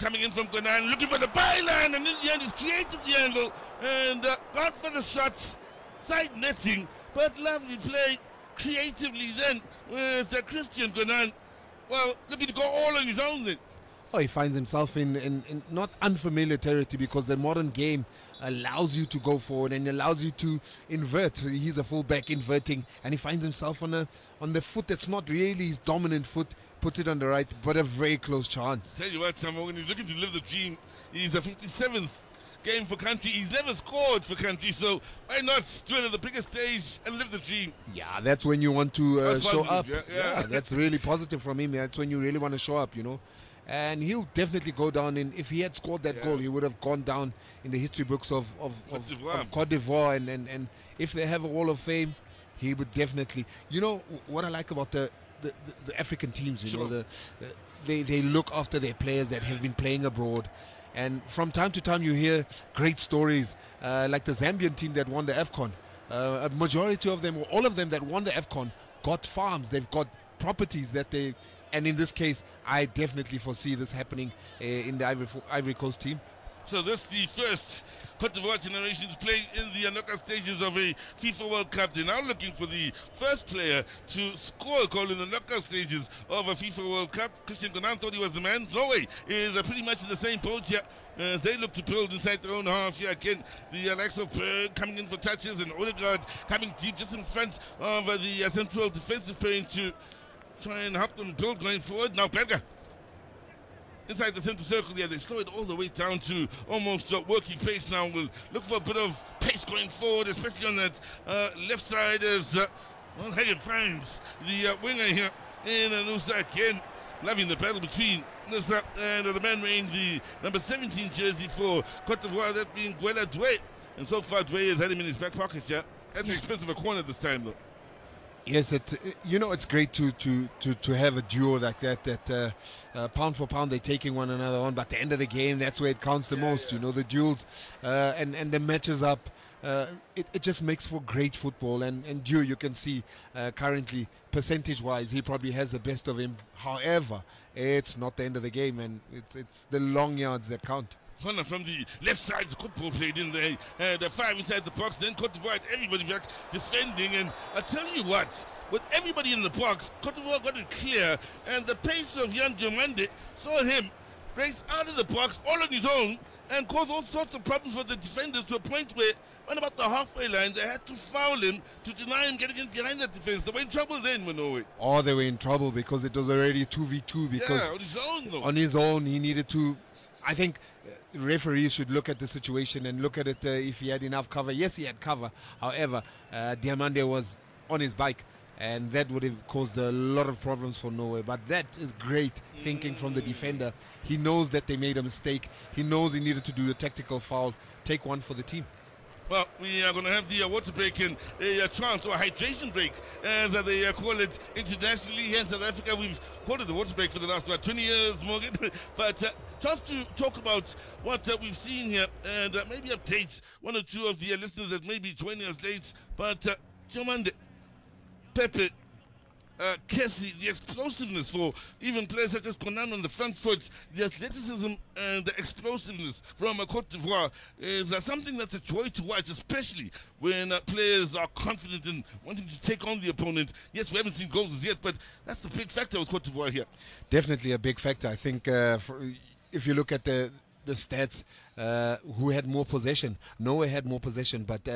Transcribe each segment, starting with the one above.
coming in from Gonan, looking for the byline, and in the end he's created the angle and got for the shots, side netting, but lovely play creatively then with Christian Gonan. Well, looking to go all on his own then. Oh, he finds himself in not unfamiliar territory, because the modern game allows you to go forward and allows you to invert. He's a fullback inverting, and he finds himself on the foot that's not really his dominant foot, puts it on the right, but a very close chance. Tell you what, when he's looking to live the dream, he's a 57th game for country. He's never scored for country, so why not do it at the biggest stage and live the dream? Yeah, that's when you want to show up. Yeah. That's really positive from him. That's when you really want to show up, And he'll definitely go down if he had scored that goal, he would have gone down in the history books of Cote d'Ivoire. And if they have a Wall of Fame, he would definitely. What I like about the African teams, they look after their players that have been playing abroad. And from time to time you hear great stories, like the Zambian team that won the AFCON. A majority of them, or all of them that won the AFCON, got farms. They've got properties that they... And in this case, I definitely foresee this happening in the Ivory Coast team. So this is the first Cote d'Ivoire generation to play in the knockout stages of a FIFA World Cup. They're now looking for the first player to score a goal in the knockout stages of a FIFA World Cup. Christian Gonan thought he was the man. Norway is pretty much in the same boat here. As they look to build inside their own half here again, the likes of coming in for touches, and Odegaard coming deep just in front of the central defensive pair to try and help them build going forward. Now Berger inside the center circle here. They slow it all the way down to almost working pace now. We'll look for a bit of pace going forward, especially on that left side as Hagen finds the winger here in Nusa again. Loving the battle between Nusa and the man wearing the number 17 jersey for Cote d'Ivoire, that being Guela Doué. And so far Doué has had him in his back pocket, yeah. That's expensive a corner this time though. Yes, it's great to have a duo like that pound for pound they're taking one another on, but at the end of the game, that's where it counts the most. The duels and the matches up. It just makes for great football, and Duo, you can see currently percentage-wise, he probably has the best of him. However, it's not the end of the game, and it's the long yards that count. Corner from the left side, the football played in there, the 5 inside the box, then Cote d'Ivoire, everybody back defending, and I tell you what, with everybody in the box, Cote d'Ivoire got it clear, and the pace of Yan Diomande saw him race out of the box all on his own and cause all sorts of problems for the defenders, to a point where when about the halfway line they had to foul him to deny him getting in behind the defense. They were in trouble then, Manoe. Oh, they were in trouble because it was already 2v2, because on his own though. On his own he needed to. I think referees should look at the situation and look at it if he had enough cover. Yes, he had cover. However, Diomande was on his bike, and that would have caused a lot of problems for Norway. But that is great thinking from the defender. He knows that they made a mistake. He knows he needed to do a tactical foul, take one for the team. Well, we are going to have the water break and a chance, or a hydration break, as they call it internationally here in South Africa. We've called it the water break for the last, 20 years, Morgan. But chance to talk about what we've seen here, and maybe update one or two of the listeners that may be 20 years late. But Diomande, Pepe, Kessie, the explosiveness for even players such as Gonan on the front foot, the athleticism and the explosiveness from Cote d'Ivoire is something that's a joy to watch, especially when players are confident in wanting to take on the opponent. Yes, we haven't seen goals as yet, but that's the big factor with Cote d'Ivoire here. Definitely a big factor. I think if you look at the stats, who had more possession? Norway had more possession, but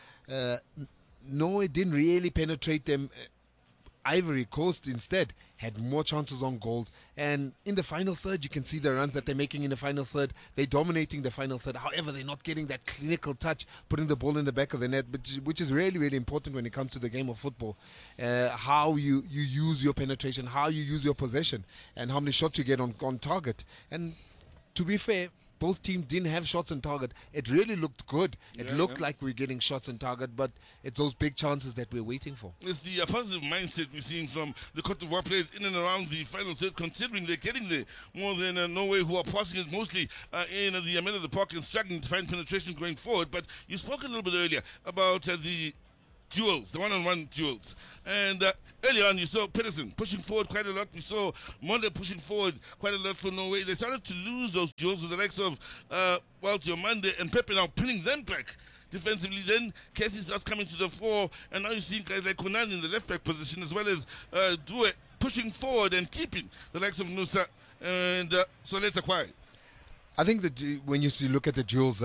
Norway didn't really penetrate them. Ivory Coast instead had more chances on goals, and in the final third you can see the runs that they're making in the final third. They're dominating the final third. However, they're not getting that clinical touch, putting the ball in the back of the net, which is really, really important when it comes to the game of football. How you use your penetration, how you use your possession, and how many shots you get on looked And to be fair, both teams didn't have shots on target. It really looked good. It looked like we're getting shots on target, but it's those big chances that we're waiting for. It's the positive mindset we're seeing from the Cote d'Ivoire players in and around the final third, considering they're getting there more than Norway, who are passing it mostly in the middle of the park and struggling to find penetration going forward. But you spoke a little bit earlier about the duels, the one-on-one duels. And early on, you saw Pedersen pushing forward quite a lot. We saw Monde pushing forward quite a lot for Norway. They started to lose those duels with the likes of Diomande and Pepe now pinning them back defensively. Then Casey starts coming to the fore, and now you're seeing guys like Konan in the left-back position, as well as Due pushing forward and keeping the likes of Nusa and Soleta quiet. I think that when you look at the duels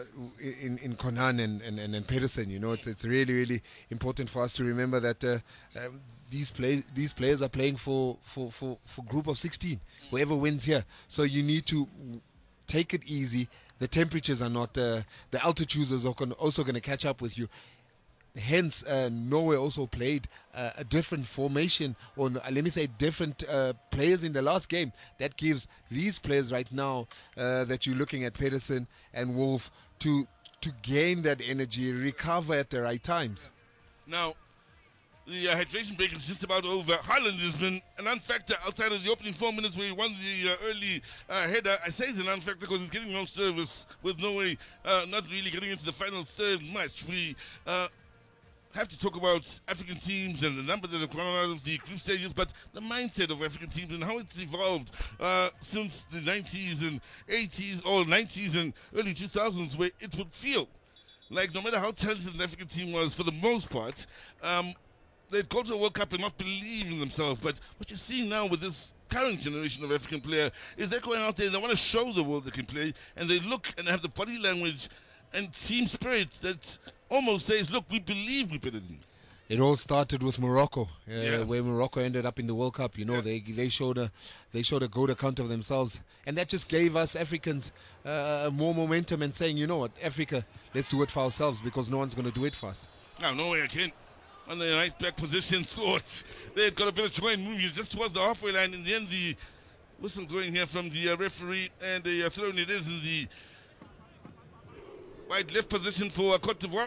in Konan and Pedersen, you know, it's really, really important for us to remember that these players are playing for group of 16, whoever wins here. So you need to take it easy. The temperatures are not, the altitudes are also going to catch up with you. Hence, Norway also played a different formation, or let me say different players in the last game. That gives these players right now that you're looking at, Pedersen and Wolf, to gain that energy, recover at the right times. Now, the hydration break is just about over. Haaland has been a non-factor outside of the opening 4 minutes where he won the early header. I say he's a non-factor because he's getting no service, with Norway not really getting into the final third much. We have to talk about African teams and the numbers that have gone out of the group stages, but the mindset of African teams and how it's evolved since the 90s and 80s, or 90s and early 2000s, where it would feel like no matter how talented an African team was, for the most part, they'd go to a World Cup and not believe in themselves. But what you're seeing now with this current generation of African player is they're going out there and they want to show the world they can play, and they look and have the body language and team spirit that almost says, look, we believe we're better than you. It all started with Morocco, where Morocco ended up in the World Cup. You know, they showed a good account of themselves, and that just gave us Africans more momentum and saying, you know what, Africa, let's do it for ourselves, because no one's going to do it for us. Now, Norway again on the right back position. Thought they'd got a bit of joy and moving just towards the halfway line. In the end, the whistle going here from the referee, and they are throwing it is in the wide left position for Cote d'Ivoire.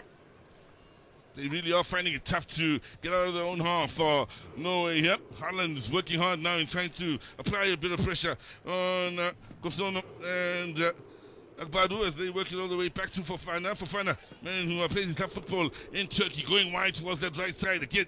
They really are finding it tough to get out of their own half for Norway here. Haaland is working hard now in trying to apply a bit of pressure on Gosono and Agbadu as they work it all the way back to Fofana. Fofana, man who plays his tough football in Turkey, going wide towards that right side again.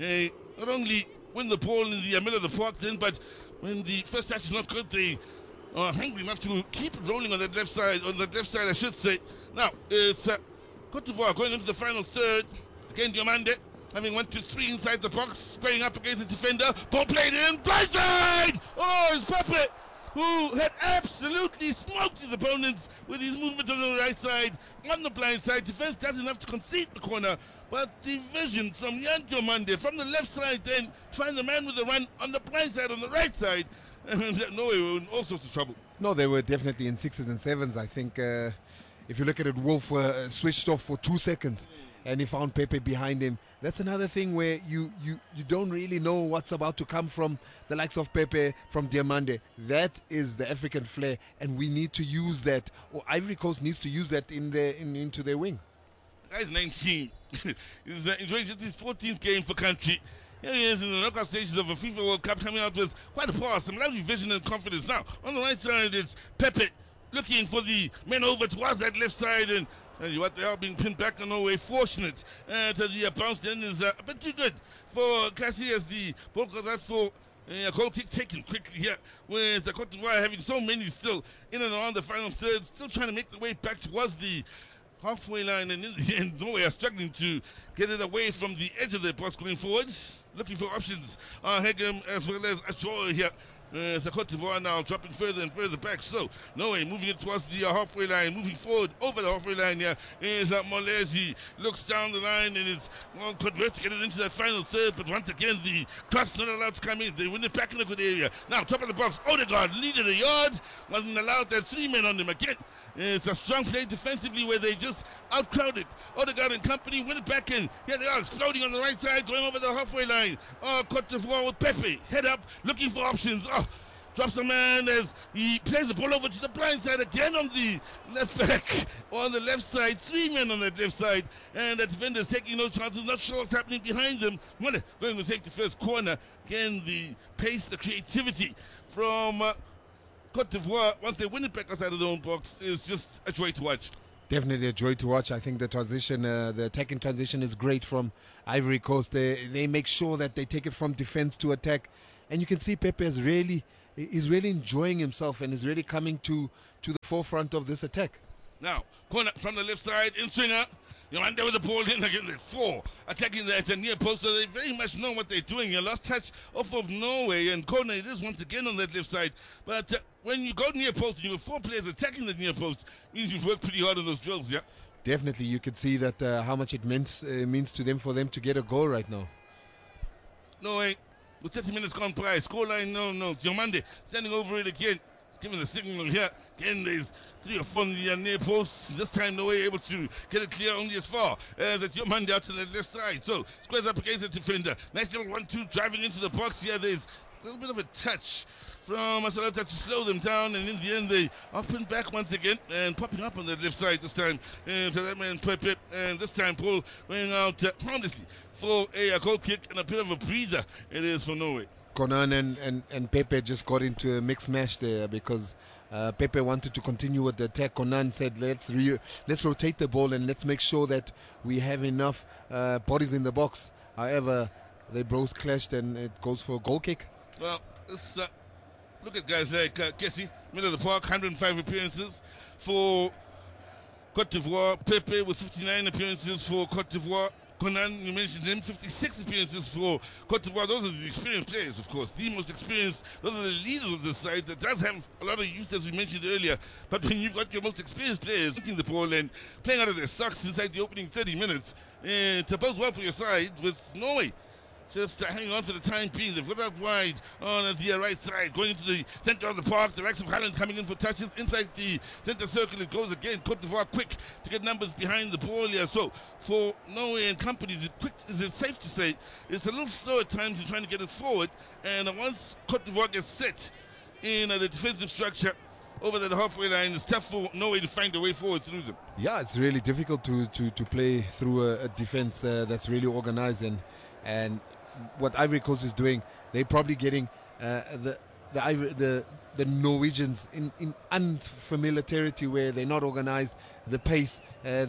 Not only win the ball in the middle of the park then, but when the first touch is not good, they are hungry enough to keep it rolling on that left side, I should say. Now, it's Cote d'Ivoire going into the final third. Again, Diomande having 1, 2, 3 inside the box, squaring up against the defender. Ball played in, blindside! Oh, it's Pepe, who had absolutely smoked his opponents with his movement on the right side, on the blind side. Defense does enough to concede the corner, but the vision from Yan Diomande from the left side, then trying the man with the run on the blind side, on the right side, and Norway were in all sorts of trouble. No, they were definitely in 6s and 7s. I think if you look at it, Wolf switched off for 2 seconds, and he found Pepe behind him. That's another thing where you don't really know what's about to come from the likes of Pepe, from Diomande. That is the African flair, and we need to use that, or Ivory Coast needs to use that into their wing. The guy's 19. He's enjoying just his 14th game for country. Here he is in the knockout stages of a FIFA World Cup, coming out with quite a pass, some lovely vision and confidence. Now, on the right side, it's Pepe looking for the men over towards that left side, and tell you what, they are being pinned back on Norway. Fortunate to the bounce then is a bit too good for Cassie as the ball goes out for a goal kick taken quickly here, with the Cote d'Ivoire having so many still in and around the final third, still trying to make the way back towards the halfway line, and in the end, Norway are struggling to get it away from the edge of their box going forward, looking for options. Hegem as well as Ashore here. The Cote d'Ivoire now dropping further and further back. So Norway moving it towards the halfway line, moving forward over the halfway line here is Molesi. Looks down the line, and it's could work to get it into that final third, but once again the cross not allowed to come in. They win it back in a good area. Now top of the box, Odegaard leading the yard, wasn't allowed. That 3 men on him again. It's a strong play defensively where they just outcrowded Odegaard and company, win it back in. Here they are exploding on the right side, going over the halfway line. Cote d'Ivoire with Pepe, head up, looking for options. Drops a man as he plays the ball over to the blind side again on the left back. On the left side, 3 men on that left side, and the defender's taking no chances, not sure what's happening behind them. Going to take the first corner. Again, the pace, the creativity from Cote d'Ivoire, once they win it back outside of their own box, is just a joy to watch. Definitely a joy to watch. I think the transition, the attacking transition is great from Ivory Coast. They make sure that they take it from defense to attack. And you can see Pepe is really enjoying himself and is really coming to the forefront of this attack. Now, corner from the left side, in swinger. Yomande with the ball in again, the 4 attacking the near post, so they very much know what they're doing. Your last touch off of Norway, and Kona it is once again on that left side. But when you go near post and you have 4 players attacking the near post, means you've worked pretty hard on those drills, yeah? Definitely, you could see that how much it means to them for them to get a goal right now. Norway, with 30 minutes gone by, scoreline no. Yomande standing over it again, giving the signal here. Again, there's 3 or 4 on the near posts. This time, Norway able to get it clear only as far as it's Yomande out to the left side. So, squares up against the defender. Nice little 1-2 driving into the box here. There's a little bit of a touch from Masalota to slow them down, and in the end, they open back once again and popping up on the left side this time. And to that man, Pepe, and this time, Paul going out harmlessly for a goal kick and a bit of a breather. It is for Norway. Conan and Pepe just got into a mixed match there because Pepe wanted to continue with the attack. Conan said, let's rotate the ball and let's make sure that we have enough bodies in the box. However, they both clashed and it goes for a goal kick. Well, this, look at guys like Kessie, middle of the park, 105 appearances for Cote d'Ivoire. Pepe with 59 appearances for Cote d'Ivoire. Conan, you mentioned him, 56 appearances for Cote d'Ivoire. Those are the experienced players, of course, the most experienced. Those are the leaders of the side that does have a lot of youth, as we mentioned earlier. But when you've got your most experienced players taking the ball and playing out of their socks inside the opening 30 minutes, to both well for your side with Norway just hanging on for the time being. They've got out wide on the right side, going into the center of the park. The likes of Holland coming in for touches inside the center circle. It goes again. Cote d'Ivoire quick to get numbers behind the ball here. So for Norway and company, is it safe to say it's a little slow at times in trying to get it forward. And once Cote d'Ivoire gets set in the defensive structure over the halfway line, it's tough for Norway to find a way forward through them. Yeah, it's really difficult to play through a defense that's really organized, and what Ivory Coast is doing, they're probably getting the Norwegians in unfamiliar territory where they're not organized. The pace,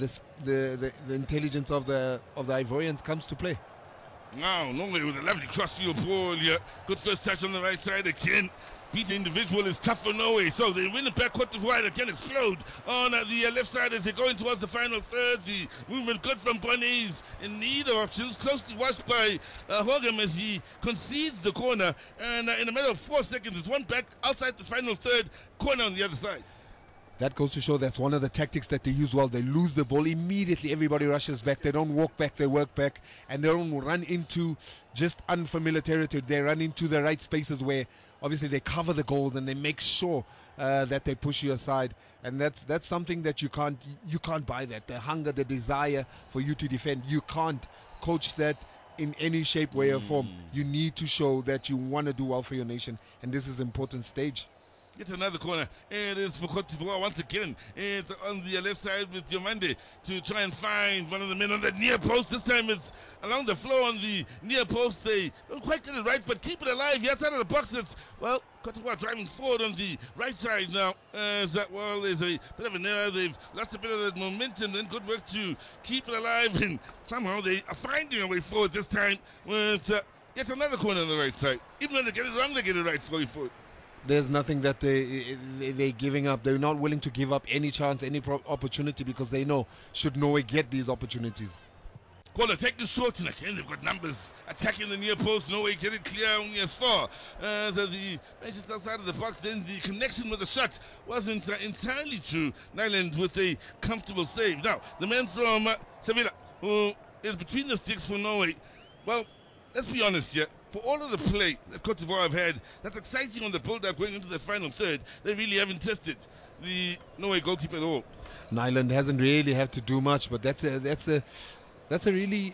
the intelligence of the Ivorians comes to play. Now, Norway with a lovely cross-field ball here. Good first touch on the right side again. Beat the individual is tough for Norway, so they win it back. Cote d'Ivoire again explode on the left side as they're going towards the final third. The movement good from Bonnies in need of options, closely watched by Hogam as he concedes the corner, and in a matter of 4 seconds it's one back outside the final third, corner on the other side. That goes to show that's one of the tactics that they use well. They lose the ball immediately. Everybody rushes back. They don't walk back. They work back. And they don't run into just unfamiliar territory. They run into the right spaces where obviously they cover the goals and they make sure that they push you aside. And that's something that you can't buy that. The hunger, the desire for you to defend. You can't coach that in any shape, way, or form. You need to show that you want to do well for your nation. And this is an important stage. Get another corner. It is for Cote d'Ivoire once again. It's on the left side with Yomande to try and find one of the men on the near post. This time it's along the floor on the near post. They don't quite get it right, but keep it alive. Yes, out of the box. It's, well, Cote d'Ivoire driving forward on the right side now. There's a bit of an error. They've lost a bit of that momentum. Then good work to keep it alive. And somehow they are finding a way forward this time with yet another corner on the right side. Even when they get it wrong, they get it right going forward. There's nothing that they're giving up. They're not willing to give up any chance, any opportunity, because they know should Norway get these opportunities. Corner taking short, and again they've got numbers attacking the near post. Norway get it clear only as far as the benches outside of the box. Then the connection with the shot wasn't entirely true. Nyland with a comfortable save. Now the man from Sevilla who is between the sticks for Norway. Well, let's be honest here. For all of the play that Cote d'Ivoire have had, that's exciting on the build-up going into the final third. They really haven't tested the Norway goalkeeper at all. Nyland hasn't really had to do much, but that's a really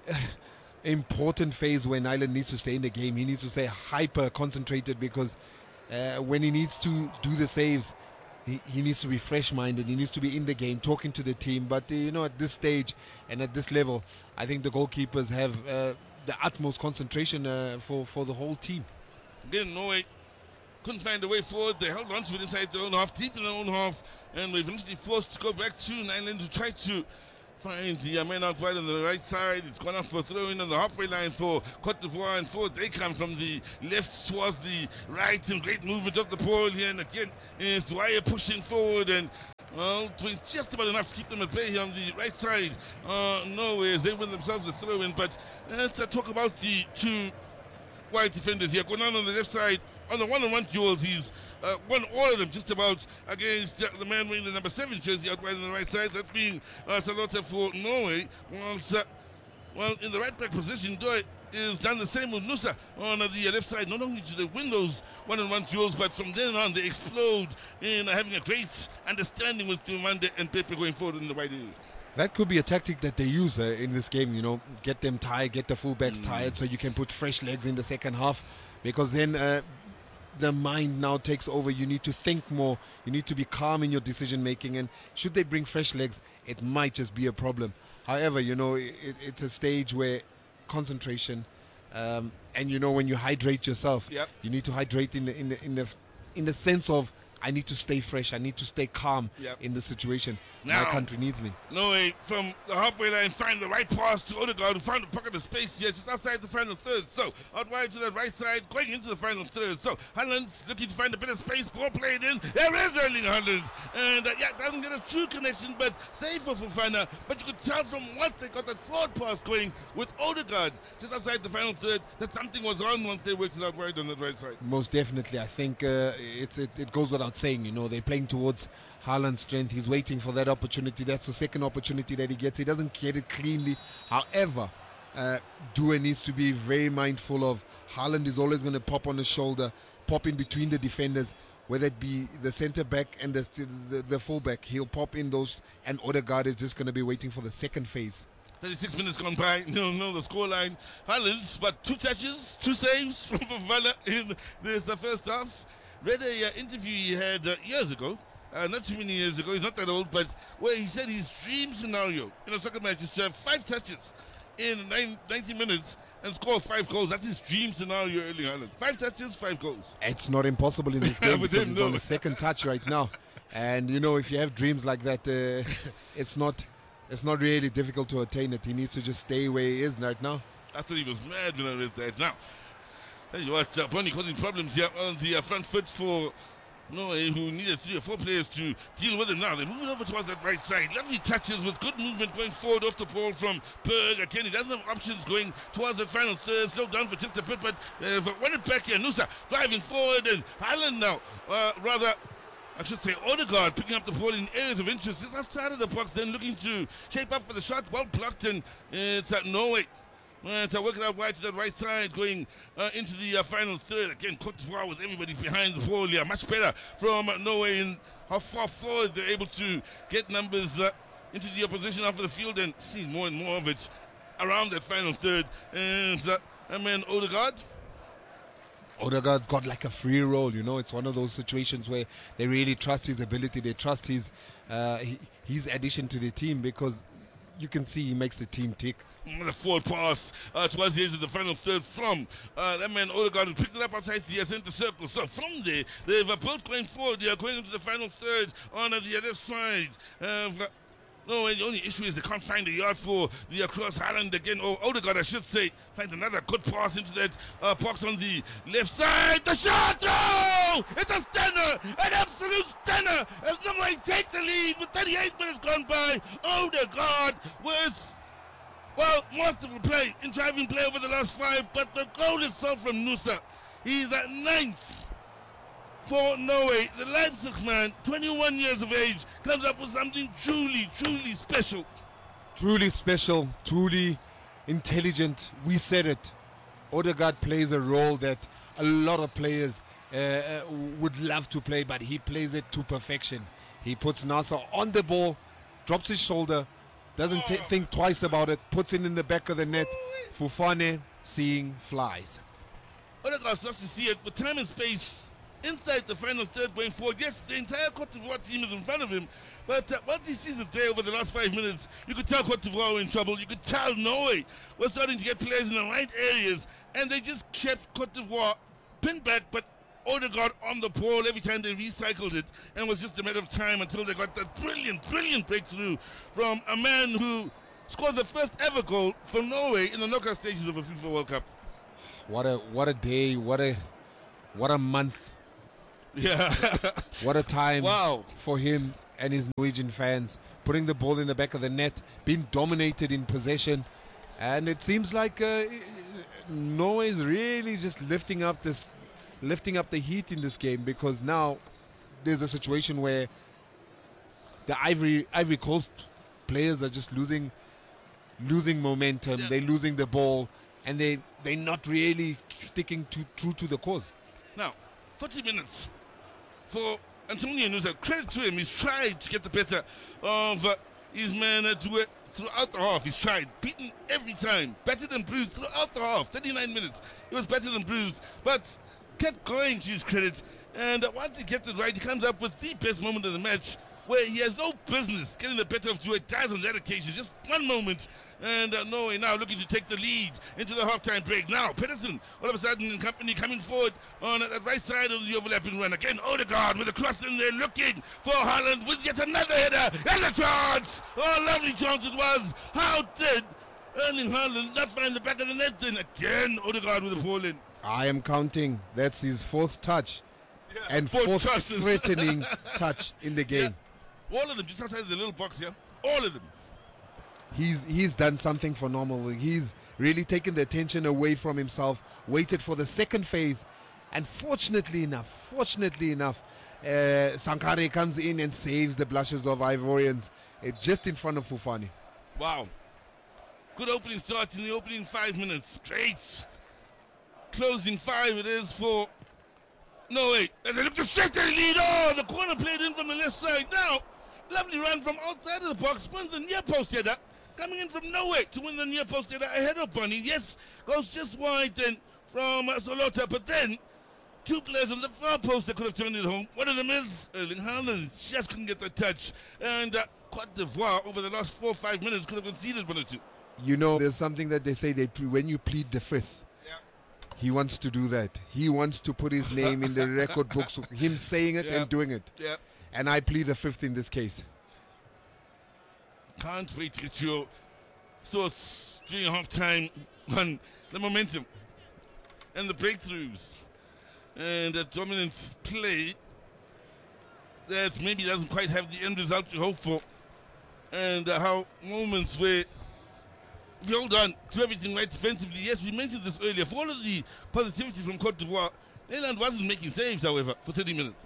important phase where Nyland needs to stay in the game. He needs to stay hyper concentrated because when he needs to do the saves, he needs to be fresh-minded. He needs to be in the game, talking to the team. But at this stage and at this level, I think the goalkeepers have the utmost concentration for the whole team. Again, Norway couldn't find a way forward. They held on to it inside their own half, deep in their own half, and were eventually forced to go back to Nyland to try to find the man out wide on the right side. It's gone up for a throw-in on the halfway line for Cote d'Ivoire, and forward they come from the left towards the right, and great movement of the ball here, and again is Dwyer pushing forward, and well, doing just about enough to keep them at play here on the right side. Norway, as they win themselves a throw-in, but let's talk about the two white defenders here. Konan on the left side, on the one-on-one duels, he's won all of them just about against the man wearing the number 7 jersey out wide on the right side. That's being Salota for Norway. Well, in the right back position, Doy is done the same with Nusa on the left side. Not only do they win those one-on-one duels, but from then on they explode in having a great understanding with Tumande and Pepe going forward in the right area. That could be a tactic that they use in this game, get them tired, get the fullbacks tired, so you can put fresh legs in the second half, because then the mind now takes over. You need to think more, you need to be calm in your decision making, and should they bring fresh legs, it might just be a problem. However, it's a stage where concentration, and when you hydrate yourself, you need to hydrate in the sense of, I need to stay fresh, I need to stay calm in the situation. Now, my country needs me. Norway from the halfway line find the right pass to Odegaard, who found a pocket of space here just outside the final third. So out wide to the right side, going into the final third. So Holland's looking to find a bit of space, ball played in. There is Erling Haaland, and doesn't get a true connection, but safe for Fofana. But you could tell from once they got that forward pass going with Odegaard just outside the final third that something was on once they worked it out wide on the right side. Most definitely. I think it goes without saying, they're playing towards Haaland's strength. He's waiting for that opportunity. That's the second opportunity that he gets. He doesn't get it cleanly. However, Due needs to be very mindful of Haaland is always going to pop on the shoulder, pop in between the defenders, whether it be the centre back and the full back. He'll pop in those, and Odegaard is just going to be waiting for the second phase. 36 minutes gone by, no, the scoreline. Haaland, but 2 touches, 2 saves from Fofana in this first half. Read an interview he had years ago. Not too many years ago, he's not that old, but where he said his dream scenario in a soccer match is to have 5 touches in 90 minutes and score 5 goals. That's his dream scenario, Erling Haaland. 5 touches, 5 goals. It's not impossible in this game because he's on the second touch right now. And, if you have dreams like that, it's not really difficult to attain it. He needs to just stay where he is right now. I thought he was mad when I read that. Now, tell you what, Bonnie causing problems here on the front foot for Norway, who needed 3 or 4 players to deal with him. Now they're moving over towards that right side. Lovely touches with good movement going forward off the ball from Berg. Again, he doesn't have options going towards the final third. Slowed down for just a bit, but won it back here. Nusa driving forward, and Haaland now, I should say Odegaard picking up the ball in areas of interest just outside of the box, then looking to shape up for the shot. Well blocked, and it's Norway. So working out wide to the right side, going into the final third. Again, Cote d'Ivoire with everybody behind the ball here. Much better from Norway in how far forward they're able to get numbers into the opposition off of the field, and see more and more of it around that final third. And Odegaard. Odegaard's got like a free roll, It's one of those situations where they really trust his ability. They trust his addition to the team, because you can see he makes the team tick. The forward pass towards the edge of the final third from that man Odegaard, who picked it up outside the centre circle. So from there, they've both going forward. They are going into the final third on the other side. The only issue is they can't find a yard for the cross. Haaland again, Odegaard I should say, find another good pass into that box on the left side. The shot! Oh! It's a stunner! An absolute stunner! As Norway take the lead with 38 minutes gone by. Odegaard with, masterful play in driving play over the last 5, but the goal itself from Nusa. He's at 9th for Norway. The Leipzig man, 21 years of age, comes up with something truly, truly special. Truly special, truly intelligent. We said it. Odegaard plays a role that a lot of players would love to play, but he plays it to perfection. He puts Nasser on the ball, drops his shoulder, doesn't think twice about it, puts it in the back of the net. Fofana seeing flies. Odegaard starts to see it with time and space inside the final third going forward. Yes, the entire Cote d'Ivoire team is in front of him, but once he sees it there over the last 5 minutes, you could tell Cote d'Ivoire were in trouble. You could tell Norway was starting to get players in the right areas, and they just kept Cote d'Ivoire pinned back, but Odegaard on the ball every time they recycled it, and it was just a matter of time until they got that brilliant breakthrough from a man who scored the first ever goal for Norway in the knockout stages of a FIFA World Cup. What a day, what a month. Yeah. What a time Wow. for him and his Norwegian fans, putting the ball in the back of the net, being dominated in possession, and it seems like Norway is really just lifting up the heat in this game, because now there's a situation where the Ivory Coast players are just losing momentum. Yeah. They're losing the ball, and they're not really sticking true to the cause. Now, 40 minutes for Antonio Nusa. Credit to him. He's tried to get the better of his man throughout the half. He's tried, beaten every time, battered and bruised throughout the half. 39 minutes. He was battered and bruised, but kept going, to his credit. And once he gets it right, he comes up with the best moment of the match, where he has no business getting the better of Due. Dies on that occasion. Just one moment. And Norway now looking to take the lead into the halftime break. Now, Pedersen, all of a sudden, in company coming forward on that right side of the overlapping run. Again, Odegaard with a cross in there, looking for Haaland with yet another header. And a chance! Oh, lovely chance it was. How did Erling Haaland not find the back of the net then? Again, Odegaard with a ball in. I am counting. That's his fourth touch. Yeah, and fourth threatening touch in the game. Yeah. All of them, just outside the little box here. All of them. He's done something phenomenal. He's really taken the attention away from himself, waited for the second phase, and fortunately enough, Sankare comes in and saves the blushes of Ivorians just in front of Fufani. Wow. Good opening start in the opening 5 minutes. Great. Closing 5 it is for Norway. And they look to straight their lead. Oh, the corner played in from the left side. Now, lovely run from outside of the box. Wins the near post header. Coming in from Norway to win the near post header ahead of Bunny. Yes, goes just wide then from Solota. But then, two players on the far post that could have turned it home. One of them is Erling Haaland. Just couldn't get the touch. And Cote d'Ivoire, over the last 4 or 5 minutes, could have conceded 1 or 2. You know, there's something that they say, when you plead the fifth. He wants to do that. He wants to put his name in the record books, him saying it and doing it. Yeah. And I plead the fifth in this case. Can't wait to get your thoughts during half-time on the momentum and the breakthroughs and the dominant play that maybe doesn't quite have the end result you hope for, and how moments where we hold on to everything right defensively. Yes, we mentioned this earlier. For all of the positivity from Cote d'Ivoire, Nederland wasn't making saves, however, for 30 minutes.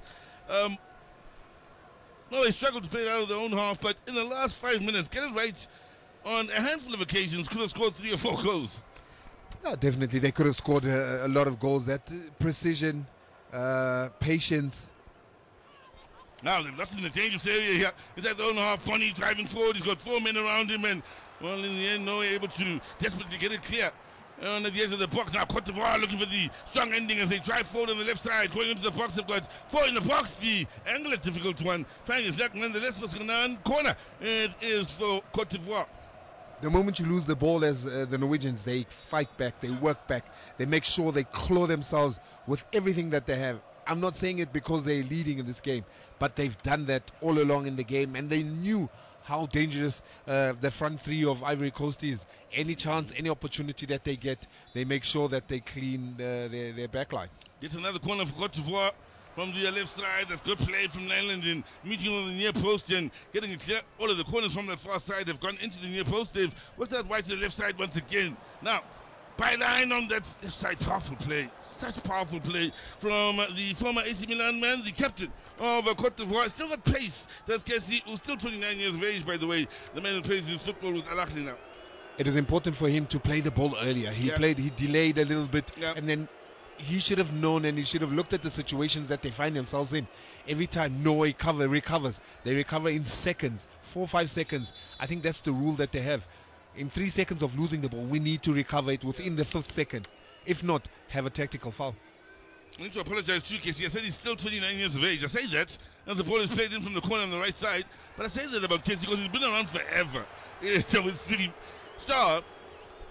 No, they struggled to play it out of their own half, but in the last 5 minutes, get it right on a handful of occasions, could have scored 3 or 4 goals. Yeah, definitely. They could have scored a lot of goals. That precision, patience. Now, they're not in the dangerous area here. It's at their own half. Funny driving forward. He's got 4 men around him, and, well, in the end, no, able to desperately get it clear. On the edge of the box now, Cote d'Ivoire looking for the strong ending as they drive forward on the left side, going into the box. They've got 4 in the box. The angle, a difficult one. Trying his luck, nonetheless, was on corner. It is for Cote d'Ivoire. The moment you lose the ball as the Norwegians, they fight back, they work back, they make sure they claw themselves with everything that they have. I'm not saying it because they're leading in this game, but they've done that all along in the game, and they knew how dangerous the front three of Ivory Coast is. Any chance, any opportunity that they get, they make sure that they clean their back line. It's another corner for Cote d'Ivoire from the left side. That's good play from Nyland in meeting on the near post and getting it clear. All of the corners from that far side have gone into the near post. They've worked out wide to the left side once again. Now, by line on that left side, powerful play. Such powerful play from the former AC Milan man, the captain of Cote d'Ivoire. Still got pace. That's Kessie, who's still 29 years of age, by the way. The man who plays his football with Al Ahly now. It is important for him to play the ball earlier. He delayed a little bit, and then he should have known, and he should have looked at the situations that they find themselves in. Every time Norway recovers, they recover in seconds, 4 or 5 seconds. I think that's the rule that they have. In 3 seconds of losing the ball, we need to recover it within the 5th second. If not, have a tactical foul. I need to apologize to Casey. I said he's still 29 years of age. I say that, and the ball is played in from the corner on the right side. But I say that about Casey because he's been around forever. With City star,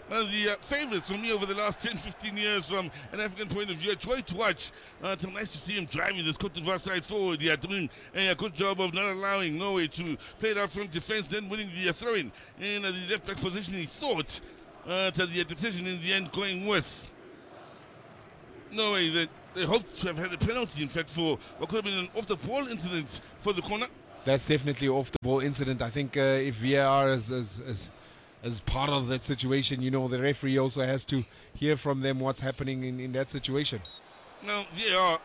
one of the favourites for me over the last 10-15 years from an African point of view. A joy to watch. It's nice to see him driving this Cote d'Ivoire side forward. Doing a good job of not allowing Norway to play it out from defence, then winning the throw-in in the left-back position. He thought to the decision in the end going with Norway. That they hoped to have had a penalty, in fact, for what could have been an off-the-ball incident for the corner. That's definitely off-the-ball incident. I think if VAR as part of that situation, the referee also has to hear from them what's happening in that situation. Now, VAR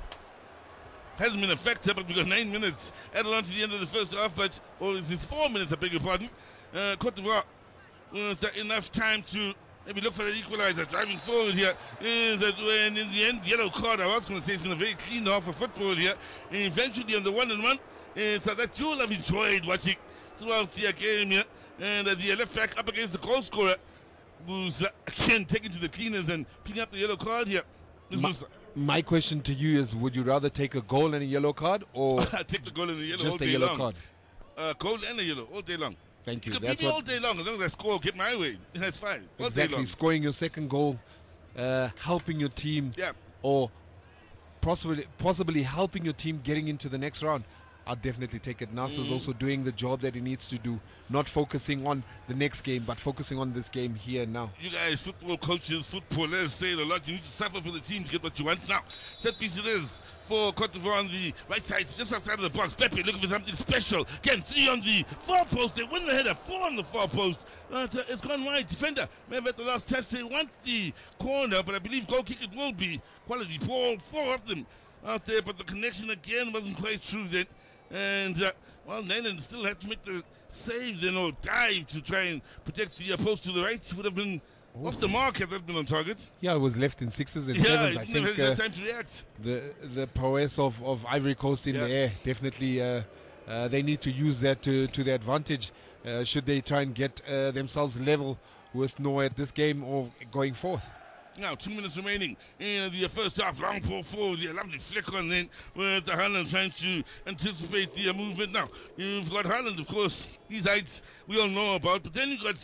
hasn't been affected, but because 9 minutes added on to the end of the first half, or it's 4 minutes, I beg your pardon. Cote d'Ivoire was enough time to maybe look for the equalizer. Driving forward here is that when in the end, yellow card, I was going to say it's been a very clean half of football here. And eventually on the 1-on-1, so that you'll have enjoyed watching throughout the game here. And the left back up against the goal scorer, who's again taken to the cleaners and picking up the yellow card here. My question to you is, would you rather take a goal and a yellow card, or take the goal and a yellow just all day a yellow long? Card? Goal and a yellow all day long. Thank you. You can That's beat me what all day long as long as I score, get my way. That's fine. All exactly day long. Scoring your second goal, helping your team, or possibly helping your team getting into the next round. I'll definitely take it. Nasser's also doing the job that he needs to do, not focusing on the next game, but focusing on this game here and now. You guys, football coaches, footballers, say it a lot. You need to suffer for the team to get what you want. Now, set piece it is for Cote d'Ivoire on the right side, just outside of the box. Pepe looking for something special. Again, 3 on the far post. They win the header, 4 on the far post. It's gone wide. Defender, maybe at the last test, they want the corner, but I believe goal kick it will be. Quality, 4 of them out there, but the connection again wasn't quite true then. And, Nayland still had to make the save then, or dive to try and protect the post to the right. He would have been off the mark had that been on target. Yeah, it was left in 6s and 7s. I think had time to react. The prowess of Ivory Coast in the air, definitely they need to use that to their advantage should they try and get themselves level with Norway at this game or going forth. Now, 2 minutes remaining in the first half. Long ball forward, lovely flick on then with the Haaland trying to anticipate the movement. Now, you've got Haaland, of course, his heights we all know about, but then you got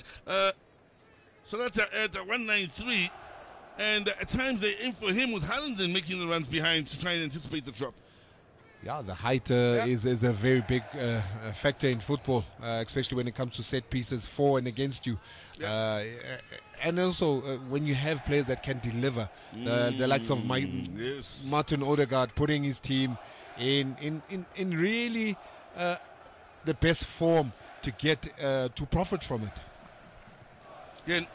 Solata at 193, and at times they aim for him with Haaland then making the runs behind to try and anticipate the drop. Yeah, the height is a very big factor in football, especially when it comes to set pieces for and against you. And also when you have players that can deliver, the likes of Martin Odegaard putting his team in really the best form to get to profit from it. Again,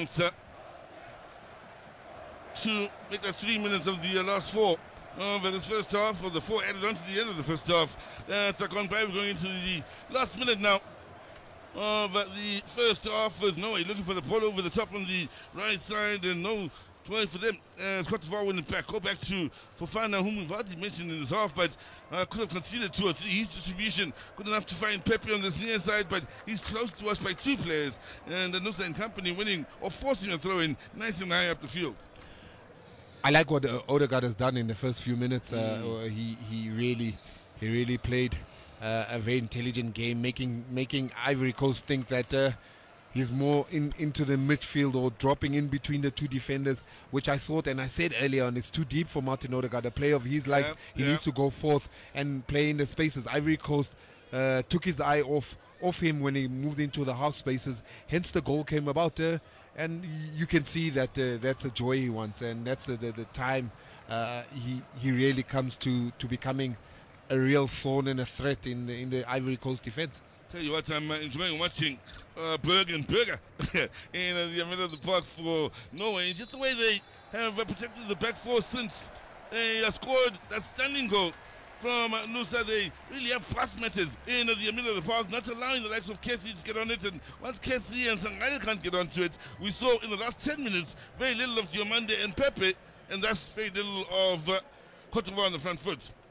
to make that 3 minutes of the last 4. But this first half, or the 4 added on to the end of the first half. Gone by. We're going into the last minute now. But the first half was Norway looking for the ball over the top on the right side, and no toy for them. Cote d'Ivoire winning back. Go back to Fofana, whom we've already mentioned in this half, but could have conceded 2 or 3. His distribution good enough to find Pepe on this near side, but he's close to us by 2 players. And the Nusa and company winning or forcing a throw in nice and high up the field. I like what Odegaard has done in the first few minutes. He really played a very intelligent game, making Ivory Coast think that he's more into the midfield or dropping in between the 2 defenders, which I thought, and I said earlier on, it's too deep for Martin Odegaard. A player of his likes, he needs to go forth and play in the spaces. Ivory Coast took his eye off him when he moved into the half spaces, hence the goal came about. And you can see that that's a joy he wants, and that's the time he really comes to becoming a real thorn and a threat in the Ivory Coast defense. Tell you what, I'm enjoying watching Berger in the middle of the park for Norway. Just the way they have protected the back 4 since they scored that standing goal from Nusa. They really have pass matters in the middle of the park, not allowing the likes of Kessie to get on it. And once Kessie and Sangare can't get onto it, we saw in the last 10 minutes very little of Diomande and Pepe, and that's very little of Cote d'Ivoire on the front foot.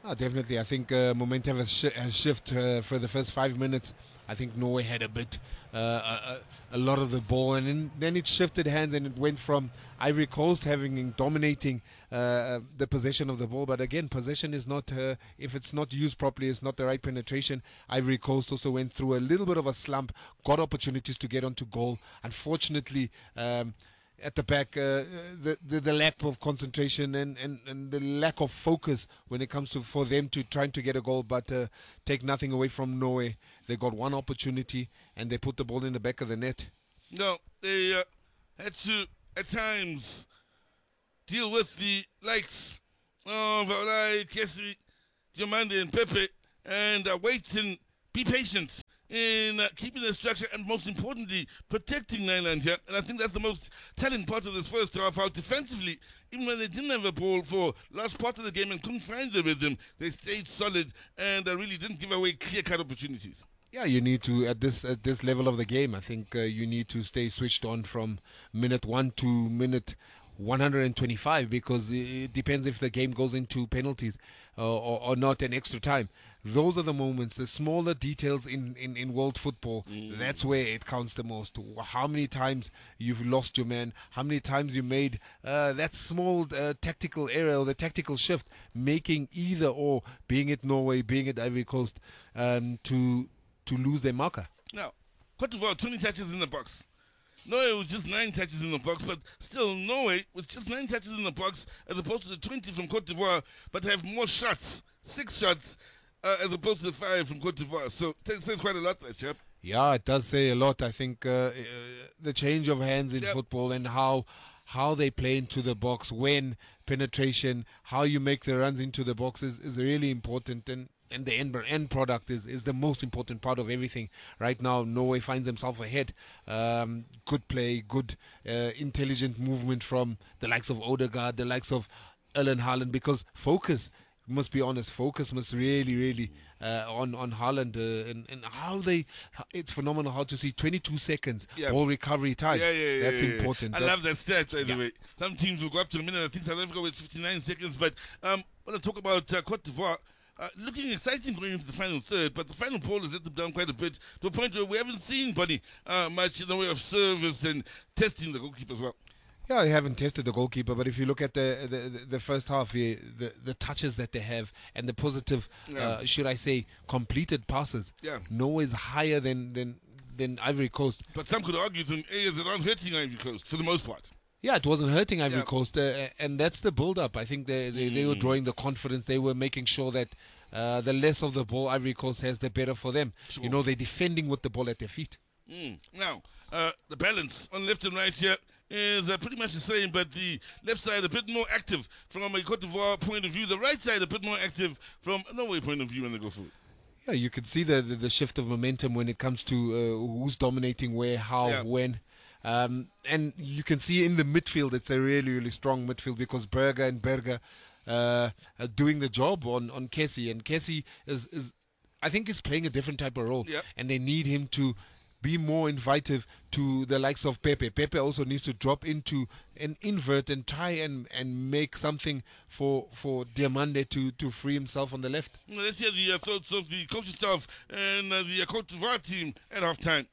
Oh, definitely. I think momentum has shifted for the first 5 minutes. I think Norway had a lot of the ball, and then it shifted hands, and it went from Ivory Coast dominating the possession of the ball. But again, possession is not, if it's not used properly, it's not the right penetration. Ivory Coast also went through a little bit of a slump, got opportunities to get onto goal. Unfortunately, at the back, the lack of concentration and the lack of focus when it comes to for them to trying to get a goal, but take nothing away from Norway. They got one opportunity and they put the ball in the back of the net. No, they had to at times deal with the likes of Kessie, Diomande and Pepe, and wait and be patient in keeping the structure and, most importantly, protecting Nyland here. And I think that's the most telling part of this first half, how defensively, even when they didn't have a ball for large part of the game and couldn't find the rhythm, they stayed solid and really didn't give away clear-cut opportunities. Yeah, you need to, at this level of the game, I think you need to stay switched on from minute 1 to minute 125, because it depends if the game goes into penalties or not, and extra time. Those are the moments, the smaller details in world football. That's where it counts the most. How many times you've lost your man, how many times you made that small tactical error or the tactical shift, making either or, being it Norway, being it Ivory Coast, to lose their marker. Now, Cote d'Ivoire, 20 touches in the box. Norway was just 9 touches in the box, but still Norway with just 9 touches in the box as opposed to the 20 from Cote d'Ivoire, but have more shots, 6 shots, as opposed to the 5 from Cote d'Ivoire. So it says quite a lot there, chap. Yeah, it does say a lot. I think the change of hands in football and how they play into the box, when penetration, how you make the runs into the box is really important. And the end product is the most important part of everything. Right now, Norway finds themselves ahead. Good play, good intelligent movement from the likes of Odegaard, the likes of Erling Haaland, because focus, must be honest, focus must really on Haaland and how it's phenomenal how to see 22 seconds ball recovery time. That's important. I love that stat, by the way. Some teams will go up to a minute. I think South Africa with 59 seconds. But I want to talk about Cote d'Ivoire. Looking exciting going into the final third, but the final ball has let them down quite a bit, to a point where we haven't seen, Bunny, much in the way of service and testing the goalkeeper as well. Yeah, they haven't tested the goalkeeper, but if you look at the first half, the touches that they have and the positive, should I say, completed passes, Norway is higher than Ivory Coast. But some could argue some areas that aren't hurting Ivory Coast for the most part. Yeah, it wasn't hurting Ivory Coast, and that's the build-up. I think they were drawing the confidence. They were making sure that the less of the ball Ivory Coast has, the better for them. Sure. You know, they're defending with the ball at their feet. Now, the balance on left and right here is pretty much the same, but the left side a bit more active from a Cote d'Ivoire point of view. The right side a bit more active from a Norway point of view when they go forward. Yeah, you can see the shift of momentum when it comes to who's dominating where, how, when. And you can see in the midfield, it's a really strong midfield, because Berger and Berger are doing the job on Kessie, and Kessie is I think is playing a different type of role, and they need him to be more invitive to the likes of Pepe. Pepe also needs to drop into an invert and try and make something for Diomande to free himself on the left. Let's hear the thoughts of the coaching staff and the Cote d'Ivoire team at half-time.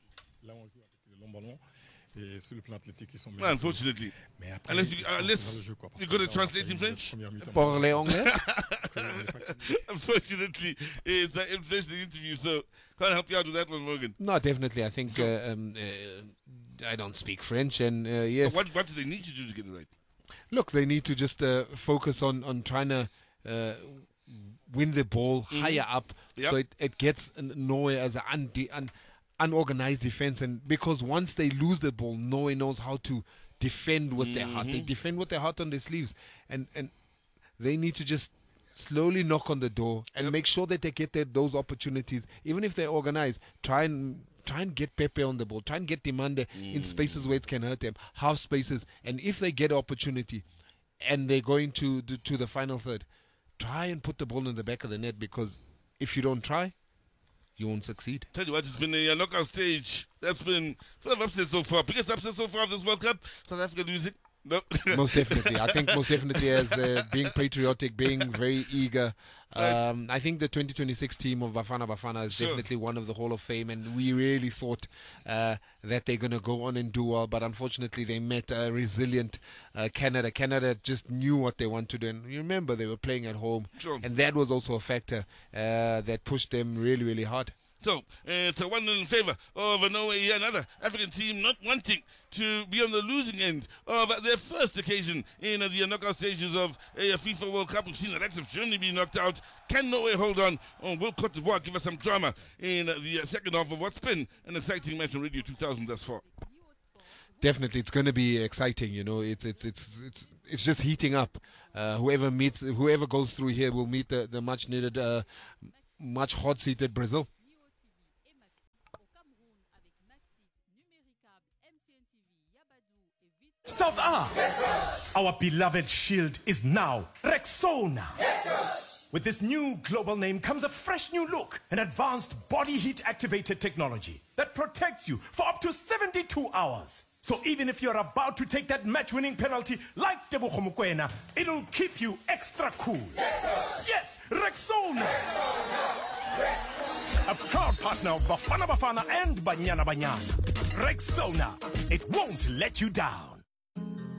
Unfortunately. Unless you're good at translating French. Parler anglais? Unfortunately, it's an interesting interview, so can't help you out with that one, Morgan. No, definitely. I think I don't speak French, and yes. But what do they need to do to get it right? Look, they need to just focus on trying to win the ball higher up, so it gets Norway as an unorganized defense, and because once they lose the ball, Norway knows how to defend with their heart. They defend with their heart on their sleeves, and they need to just slowly knock on the door and make sure that they get those opportunities. Even if they're organized, try and get Pepe on the ball, try and get Diomande in spaces where it can hurt them, half spaces, and if they get opportunity and they're going to the final third, try and put the ball in the back of the net, because if you don't try, you won't succeed. Tell you what, it's been a knockout stage that's been full of upsets so far. Biggest upset so far of this World Cup, South Africa losing. No. Most definitely. I think most definitely as being patriotic, being very eager. I think the 2026 team of Bafana Bafana is definitely one of the Hall of Fame, and we really thought that they're going to go on and do well, but unfortunately they met a resilient Canada. Canada just knew what they wanted to do, and you remember they were playing at home, and that was also a factor that pushed them really, really hard. So, it's a 1 in favor of Norway, another African team not wanting to be on the losing end of their first occasion in the knockout stages of a FIFA World Cup. We've seen the likes of Germany be knocked out. Can Norway hold on? Or will Cote d'Ivoire give us some drama in the second half of what's been an exciting match on Radio 2000 thus far? Definitely, it's going to be exciting. You know, it's just heating up. Whoever goes through here will meet the much needed, much hot-seated Brazil. South Yes, our beloved shield is now Rexona. Yes, with this new global name comes a fresh new look, an advanced body heat activated technology that protects you for up to 72 hours. So even if you're about to take that match-winning penalty like Tebogo Mokoena, it'll keep you extra cool. Yes, Rexona. A proud partner of Bafana Bafana and Banyana Banyana. Rexona, it won't let you down.